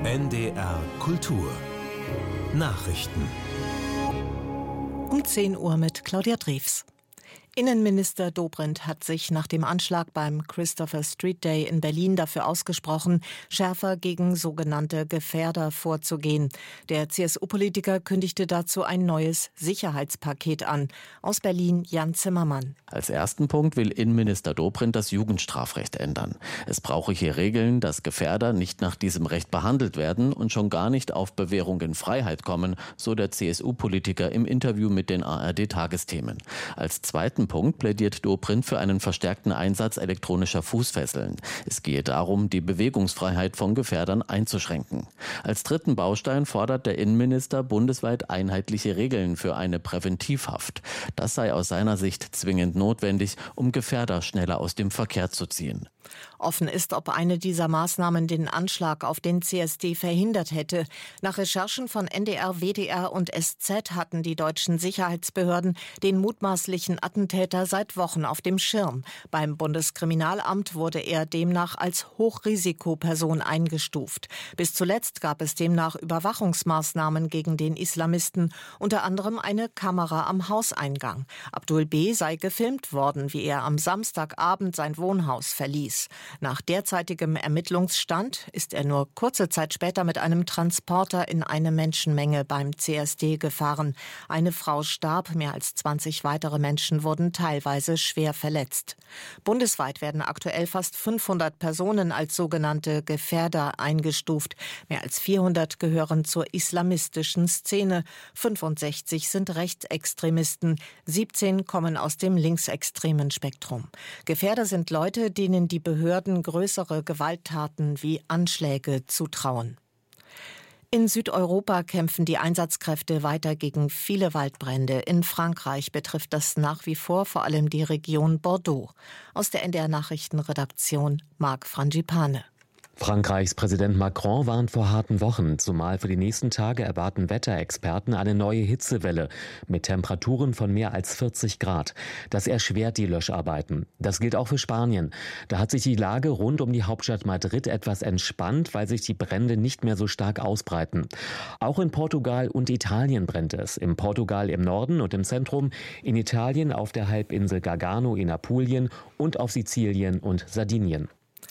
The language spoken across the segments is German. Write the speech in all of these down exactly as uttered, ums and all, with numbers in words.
N D R Kultur Nachrichten um zehn Uhr mit Claudia Drews. Innenminister Dobrindt hat sich nach dem Anschlag beim Christopher Street Day in Berlin dafür ausgesprochen, schärfer gegen sogenannte Gefährder vorzugehen. Der C S U-Politiker kündigte dazu ein neues Sicherheitspaket an. Aus Berlin Jan Zimmermann. Als ersten Punkt will Innenminister Dobrindt das Jugendstrafrecht ändern. Es brauche hier Regeln, dass Gefährder nicht nach diesem Recht behandelt werden und schon gar nicht auf Bewährung in Freiheit kommen, so der C S U-Politiker im Interview mit den A R D-Tagesthemen. Als zweiten Punkt plädiert Dobrindt für einen verstärkten Einsatz elektronischer Fußfesseln. Es gehe darum, die Bewegungsfreiheit von Gefährdern einzuschränken. Als dritten Baustein fordert der Innenminister bundesweit einheitliche Regeln für eine Präventivhaft. Das sei aus seiner Sicht zwingend notwendig, um Gefährder schneller aus dem Verkehr zu ziehen. Offen ist, ob eine dieser Maßnahmen den Anschlag auf den C S D verhindert hätte. Nach Recherchen von N D R, W D R und S Z hatten die deutschen Sicherheitsbehörden den mutmaßlichen Attentäter seit Wochen auf dem Schirm. Beim Bundeskriminalamt wurde er demnach als Hochrisikoperson eingestuft. Bis zuletzt gab es demnach Überwachungsmaßnahmen gegen den Islamisten, unter anderem eine Kamera am Hauseingang. Abdul B. sei gefilmt worden, wie er am Samstagabend sein Wohnhaus verließ. Nach derzeitigem Ermittlungsstand ist er nur kurze Zeit später mit einem Transporter in eine Menschenmenge beim C S D gefahren. Eine Frau starb, mehr als zwanzig weitere Menschen wurden teilweise schwer verletzt. Bundesweit werden aktuell fast fünfhundert Personen als sogenannte Gefährder eingestuft. Mehr als vierhundert gehören zur islamistischen Szene. fünfundsechzig sind Rechtsextremisten. siebzehn kommen aus dem linksextremen Spektrum. Gefährder sind Leute, denen die Behörden größere Gewalttaten wie Anschläge zutrauen. In Südeuropa kämpfen die Einsatzkräfte weiter gegen viele Waldbrände. In Frankreich betrifft das nach wie vor vor allem die Region Bordeaux. Aus der N D R-Nachrichtenredaktion Marc Frangipane. Frankreichs Präsident Macron warnt vor harten Wochen, zumal für die nächsten Tage erwarten Wetterexperten eine neue Hitzewelle mit Temperaturen von mehr als vierzig Grad. Das erschwert die Löscharbeiten. Das gilt auch für Spanien. Da hat sich die Lage rund um die Hauptstadt Madrid etwas entspannt, weil sich die Brände nicht mehr so stark ausbreiten. Auch in Portugal und Italien brennt es. In Portugal im Norden und im Zentrum, in Italien auf der Halbinsel Gargano in Apulien und auf Sizilien und Sardinien.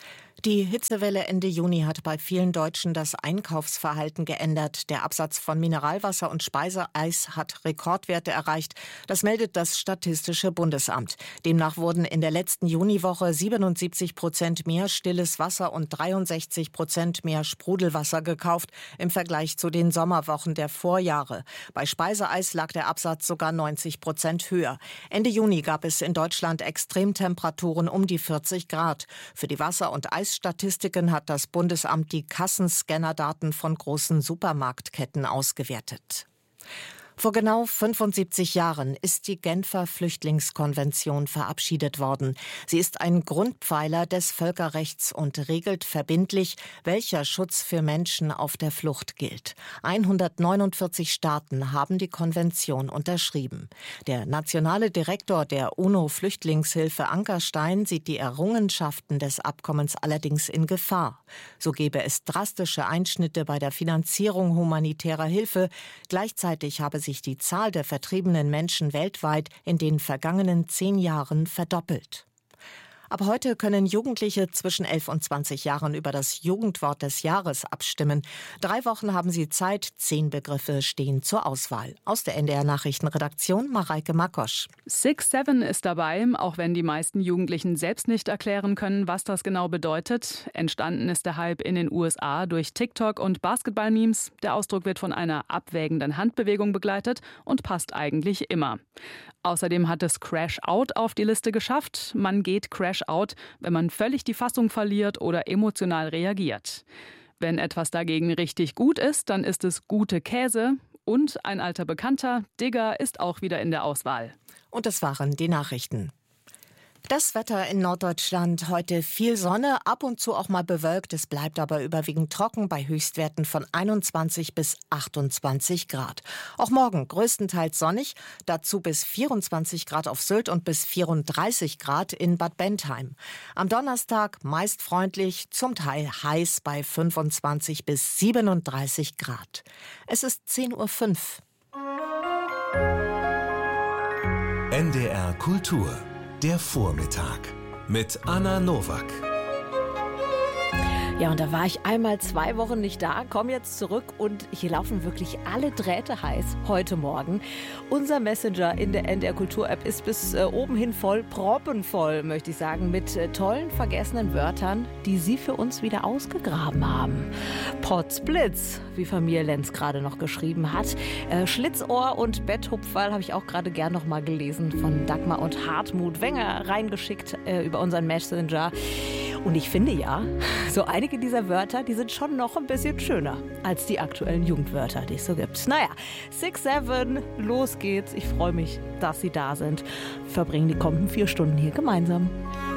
Die Hitzewelle Ende Juni hat bei vielen Deutschen das Einkaufsverhalten geändert. Der Absatz von Mineralwasser und Speiseeis hat Rekordwerte erreicht. Das meldet das Statistische Bundesamt. Demnach wurden in der letzten Juniwoche siebenundsiebzig Prozent mehr stilles Wasser und dreiundsechzig Prozent mehr Sprudelwasser gekauft im Vergleich zu den Sommerwochen der Vorjahre. Bei Speiseeis lag der Absatz sogar neunzig Prozent höher. Ende Juni gab es in Deutschland Extremtemperaturen um die vierzig Grad. Für die Wasser- und Eis Statistiken hat das Bundesamt die Kassenscannerdaten von großen Supermarktketten ausgewertet. Vor genau fünfundsiebzig Jahren ist die Genfer Flüchtlingskonvention verabschiedet worden. Sie ist ein Grundpfeiler des Völkerrechts und regelt verbindlich, welcher Schutz für Menschen auf der Flucht gilt. hundertneunundvierzig Staaten haben die Konvention unterschrieben. Der nationale Direktor der UNO-Flüchtlingshilfe Ankerstein sieht die Errungenschaften des Abkommens allerdings in Gefahr. So gebe es drastische Einschnitte bei der Finanzierung humanitärer Hilfe. Gleichzeitig habe sich die Zahl der vertriebenen Menschen weltweit in den vergangenen zehn Jahren verdoppelt. Ab heute können Jugendliche zwischen elf und zwanzig Jahren über das Jugendwort des Jahres abstimmen. Drei Wochen haben sie Zeit, zehn Begriffe stehen zur Auswahl. Aus der N D R-Nachrichtenredaktion Mareike Makosch. Six Seven ist dabei, auch wenn die meisten Jugendlichen selbst nicht erklären können, was das genau bedeutet. Entstanden ist der Hype in den U S A durch TikTok und Basketball-Memes. Der Ausdruck wird von einer abwägenden Handbewegung begleitet und passt eigentlich immer. Außerdem hat es Crash Out auf die Liste geschafft. Man geht Crash Out, wenn man völlig die Fassung verliert oder emotional reagiert. Wenn etwas dagegen richtig gut ist, dann ist es gute Käse. Und ein alter Bekannter, Digger, ist auch wieder in der Auswahl. Und das waren die Nachrichten. Das Wetter in Norddeutschland heute viel Sonne, ab und zu auch mal bewölkt. Es bleibt aber überwiegend trocken bei Höchstwerten von einundzwanzig bis achtundzwanzig Grad. Auch morgen größtenteils sonnig, dazu bis vierundzwanzig Grad auf Sylt und bis vierunddreißig Grad in Bad Bentheim. Am Donnerstag meist freundlich, zum Teil heiß bei fünfundzwanzig bis siebenunddreißig Grad. Es ist zehn Uhr fünf. N D R Kultur. Der Vormittag mit Anna Nowak. Ja, und da war ich einmal zwei Wochen nicht da, komme jetzt zurück und hier laufen wirklich alle Drähte heiß heute Morgen. Unser Messenger in der N D R Kultur-App ist bis äh, oben hin voll, proppenvoll, möchte ich sagen, mit äh, tollen, vergessenen Wörtern, die Sie für uns wieder ausgegraben haben. Potzblitz, wie Familie Lenz gerade noch geschrieben hat. Äh, Schlitzohr und Betthupferl habe ich auch gerade gern noch mal gelesen von Dagmar und Hartmut Wenger reingeschickt äh, über unseren Messenger. Und ich finde ja, so einige dieser Wörter, die sind schon noch ein bisschen schöner als die aktuellen Jugendwörter, die es so gibt. Naja, six seven, los geht's. Ich freue mich, dass Sie da sind. Wir verbringen die kommenden vier Stunden hier gemeinsam.